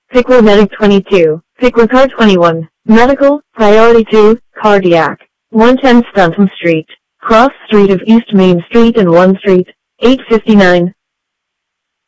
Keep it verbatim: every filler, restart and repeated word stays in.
Piqua Medic twenty-two, Piqua Car twenty-one, Medical, Priority two, Cardiac, one ten Stuntham Street, Cross Street of East Main Street and one Street, eight fifty-nine,